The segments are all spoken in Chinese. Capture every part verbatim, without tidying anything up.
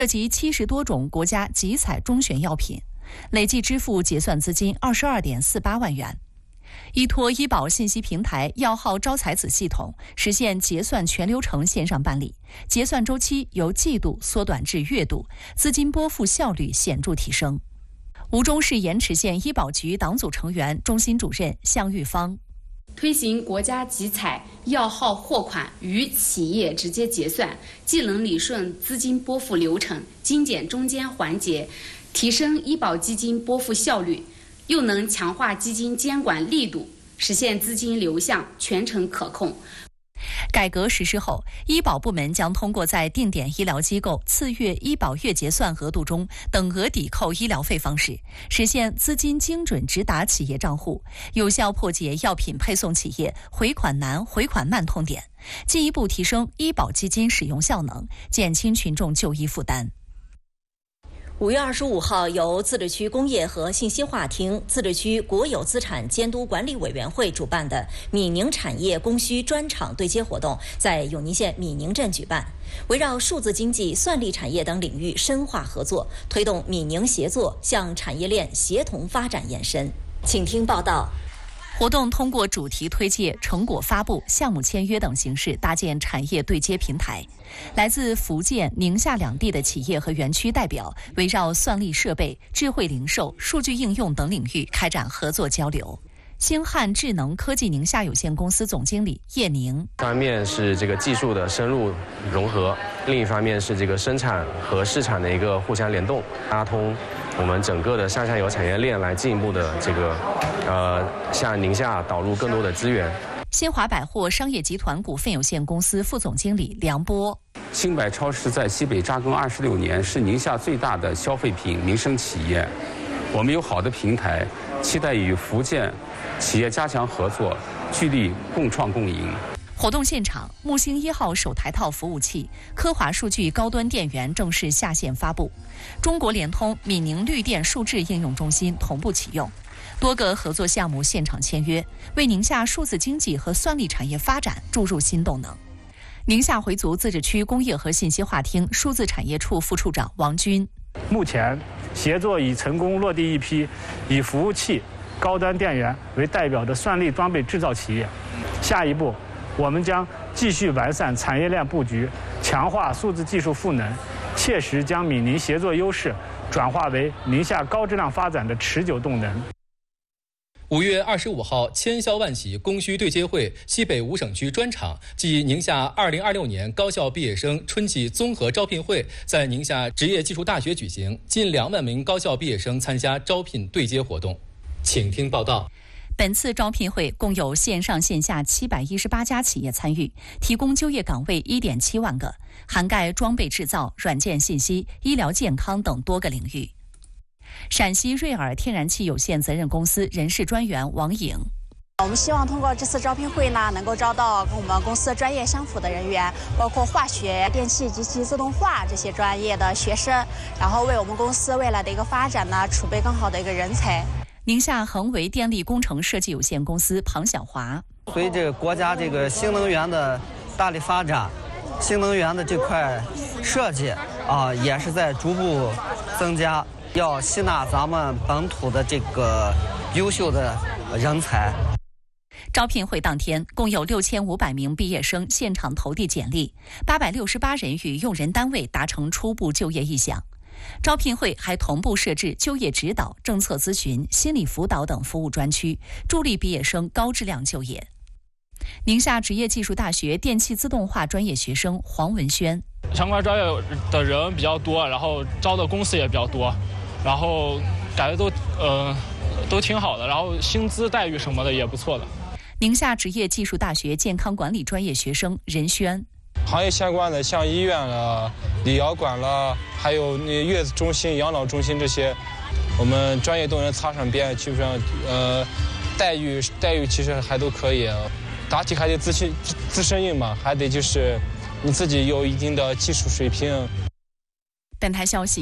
涉及七十多种国家集采中选药品，累计支付结算资金二十二点四八万元。依托医保信息平台药号招采子系统，实现结算全流程线上办理，结算周期由季度缩短至月度，资金拨付效率显著提升。吴忠市盐池县医保局党组成员、中心主任向玉芳。 推行国家集采药号货款与企业直接结算，既能理顺资金拨付流程，精简中间环节，提升医保基金拨付效率，又能强化基金监管力度，实现资金流向全程可控。 改革实施后，医保部门将通过在定点医疗机构次月医保月结算额度中等额抵扣医疗费方式，实现资金精准直达企业账户，有效破解药品配送企业回款难、回款慢痛点，进一步提升医保基金使用效能，减轻群众就医负担。 五月二十五号，由自治区工业和信息化厅、自治区国有资产监督管理委员会主办的闽宁产业供需专场对接活动在永宁县闽宁镇举办，围绕数字经济、算力产业等领域深化合作，推动闽宁协作向产业链协同发展延伸。请听报道。 活动通过主题推介、成果发布、项目签约等形式搭建产业对接平台。来自福建、宁夏两地的企业和园区代表围绕算力设备、智慧零售、数据应用等领域开展合作交流。星汉智能科技宁夏有限公司总经理叶宁： 一方面是这个技术的深入融合，另一方面是这个生产和市场的一个互相联动，拉通我们整个的上下游产业链，来进一步的这个呃向宁夏导入更多的资源。 新华百货商业集团股份有限公司副总经理梁波： 新百超市在西北扎根二十六年，是宁夏最大的消费品民生企业。我们有好的平台，期待与福建企业加强合作，聚力共创共赢。 活动现场，木星一号首台套服务器科华数据高端电源正式下线发布，中国联通闽宁绿电数智应用中心同步启用，多个合作项目现场签约，为宁夏数字经济和算力产业发展注入新动能。宁夏回族自治区工业和信息化厅数字产业处副处长王军： 目前协作已成功落地一批以服务器、高端电源为代表的算力装备制造企业。下一步，我们将继续完善产业链布局，强化数字技术赋能，切实将闽宁协作优势转化为宁夏高质量发展的持久动能。 五月二十五号，千销万企供需对接会西北五省区专场暨宁夏二零二六年高校毕业生春季综合招聘会在宁夏职业技术大学举行，近两万名高校毕业生参加招聘对接活动。请听报道。 本次招聘会共有线上线下七百一十八家企业参与，提供就业岗位一点七万个，涵盖装备制造、软件信息、医疗健康等多个领域。陕西瑞尔天然气有限责任公司人事专员王颖： 我们希望通过这次招聘会呢，能够招到跟我们公司专业相符的人员，包括化学、电气、机器自动化这些专业的学生，然后为我们公司未来的一个发展呢，储备更好的一个人才。 宁夏恒维电力工程设计有限公司庞小华： 随着国家这个新能源的大力发展，新能源的这块设计啊，也是在逐步增加，要吸纳咱们本土的这个优秀的人才。 招聘会当天，共有六千五百名毕业生现场投递简历，八百六十八人与用人单位达成初步就业意向。招聘会还同步设置就业指导、政策咨询、心理辅导等服务专区，助力毕业生高质量就业。宁夏职业技术大学电气自动化专业学生黄文轩： 相关专业的人比较多，然后招的公司也比较多，然后感觉都呃都挺好的，然后薪资待遇什么的也不错的。 宁夏职业技术大学健康管理专业学生任轩： 行业相关的，像医院了、理疗馆了，还有那月子中心、养老中心这些，我们专业都能擦上边，基本上呃待遇待遇其实还都可以。答题还得自身自身硬嘛，还得就是你自己有一定的技术水平。 本台消息，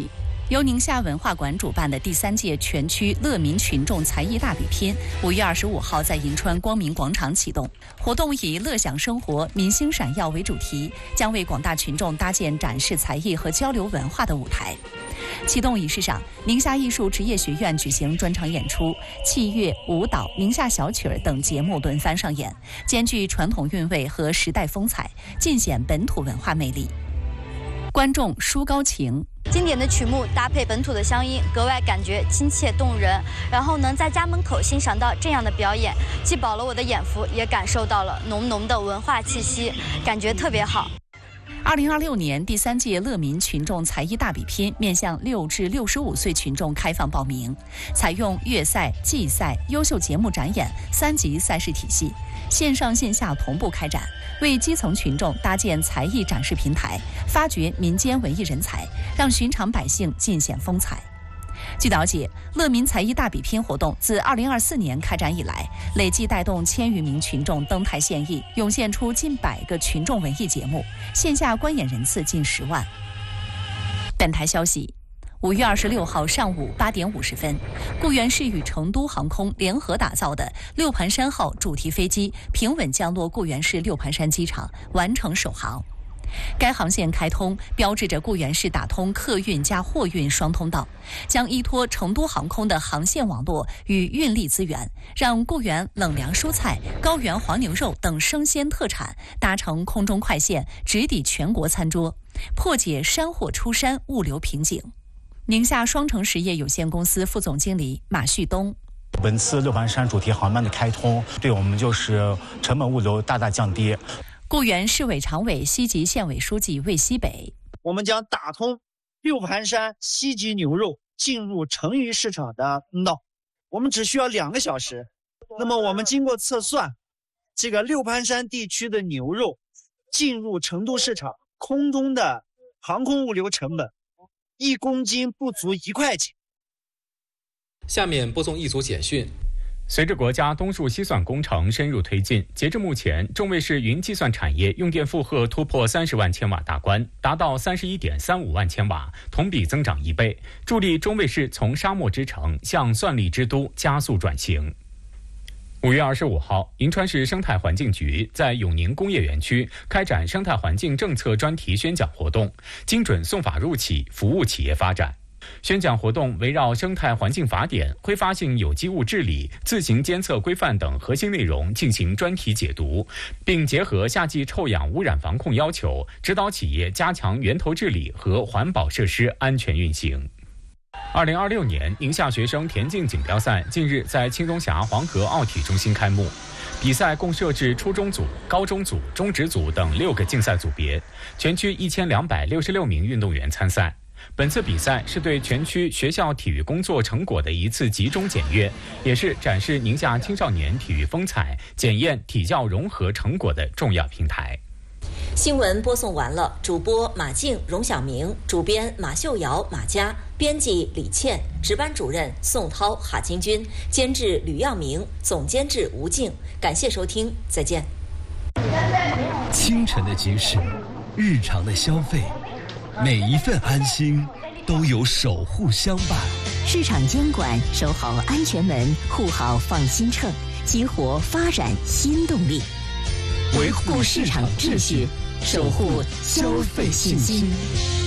由宁夏文化馆主办的第三届全区乐民群众才艺大比拼，五月二十五号在银川光明广场启动。活动以乐享生活、民星闪耀为主题，将为广大群众搭建展示才艺和交流文化的舞台。启动仪式上，宁夏艺术职业学院举行专场演出，器乐、舞蹈、宁夏小曲儿等节目轮番上演，兼具传统韵味和时代风采，尽显本土文化魅力。观众抒高情， 经典的曲目搭配本土的乡音，格外感觉亲切动人。然后能在家门口欣赏到这样的表演，既饱了我的眼福，也感受到了浓浓的文化气息，感觉特别好。 二零二六年第三届乐民群众才艺大比拼面向六至六十五岁群众开放报名，采用粤赛、季赛、优秀节目展演三级赛事体系，线上线下同步开展，为基层群众搭建才艺展示平台，发掘民间文艺人才，让寻常百姓尽显风采。据了解，乐民才艺大比拼活动自二零二四年开展以来，累计带动千余名群众登台献艺，涌现出近百个群众文艺节目，线下观演人次近十万。本台消息，五月二十六号上午八点五十分，固原市与成都航空联合打造的六盘山号主题飞机平稳降落固原市六盘山机场，完成首航。该航线开通，标志着固原市打通客运加货运双通道，将依托成都航空的航线网络与运力资源，让固原冷凉蔬菜、高原黄牛肉等生鲜特产搭乘空中快线直抵全国餐桌，破解山货出山物流瓶颈。宁夏双城实业有限公司副总经理马旭东。 本次六盘山主题航班的开通，对我们就是成本物流大大降低。 固原市委常委、西级县委书记魏西北， 我们将打通六盘山西级牛肉进入成渝市场的通道，我们只需要两个小时。那么我们经过测算，这个六盘山地区的牛肉进入成都市场空中的航空物流成本，一公斤不足一块钱。 下面播送一组简讯。 随着国家东数西算工程深入推进，截至目前，中卫市云计算产业用电负荷突破三十万千瓦大关，达到三十一点三五万千瓦，同比增长一倍，助力中卫市从沙漠之城向算力之都加速转型。五月二十五号，银川市生态环境局在永宁工业园区开展生态环境政策专题宣讲活动，精准送法入企，服务企业发展。宣讲活动围绕生态环境法典、挥发性有机物治理、自行监测规范等核心内容进行专题解读，并结合夏季臭氧污染防控要求，指导企业加强源头治理和环保设施安全运行。二零二六年宁夏学生田径锦标赛近日在青东峡黄河奥体中心开幕。比赛共设置初中组、高中组、中职组等六个竞赛组别，全区一千两百六十六名运动员参赛。本次比赛是对全区学校体育工作成果的一次集中检阅，也是展示宁夏青少年体育风采、检验体教融合成果的重要平台。 新闻播送完了，主播马静、荣晓明，主编马秀瑶、马佳，编辑李倩，值班主任宋涛、哈金军，监制吕耀明，总监制吴静。感谢收听，再见。 清晨的集市，日常的消费，每一份安心都有守护相伴。 市场监管，守好安全门，护好放心秤，激活发展新动力，维护市场秩序，守护消费信心。